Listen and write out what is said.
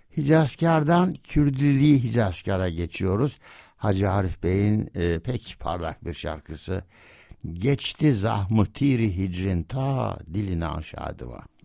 Hicazkar'dan Kürdili Hicazkar'a geçiyoruz. Hacı Arif Bey'in pek parlak bir şarkısı. Geçti zahmı tiri hicrin ta diline aşağı.